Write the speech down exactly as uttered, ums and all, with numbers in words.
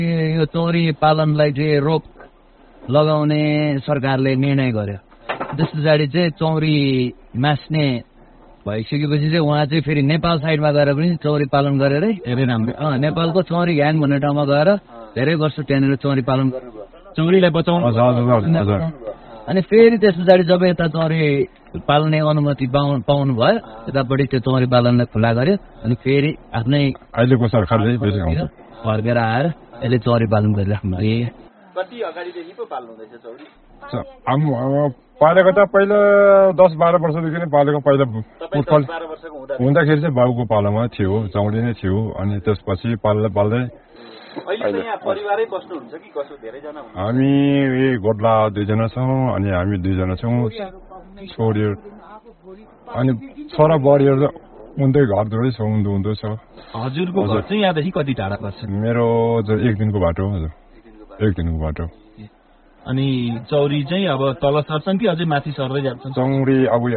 यो चौरी पालनलाई चाहिँ रोक लगाउने सरकारले निर्णय गर्यो। त्यस पछाडि चाहिँ चौरी मास्ने भइसकेपछि चाहिँ उहाँ चाहिँ फेरि नेपाल साइडमा गएर पनि चौरी पालन गरेरै धेरै राम्रो नेपालको चौरी घ्याङ भन्ने ठाउँमा गएर धेरै वर्ष त्यहाँनिर चौरी पालन गर्नुभयो, चौरीलाई बचाउनु। अनि फेरि त्यस पछाडि जब यता चौरी पाल्ने अनुमति पाउनु पाउनु भयो यतापट्टि त्यो चौरी पालनलाई खुला गर्यो। अनि फेरि आफ्नै अहिलेको सरकारले फर्केर आएर यसले चौरी पालन गरिराख्नु भयो। कति अगाडिदेखि पो पाल्नु हुँदैछ चौरी? पालेको त पहिला दस बाह्र वर्षदेखि नै पालेको। पहिला हुँदाखेरि चाहिँ बाबुको पालामा थियो, चौडी नै थियो। अनि त्यसपछि पाल्दै पाल्दै हामी गोडला दुईजना छौँ अनि हामी दुईजना छौँ छोरीहरू। अनि छोरा बुहारीहरू उन्तै घर जोडै छ, उन्दो उन्दो छ। हजुरको घर चाहिँ यहाँदेखि कति टाढा पर्छ? मेरो एक दिनको बाटो हो हजुर, एक दिनको बाटो। अनि चौरी चाहिँ अब तल सर्छन् कि अझै माथि सर्दै जान्छन्? चौरी अब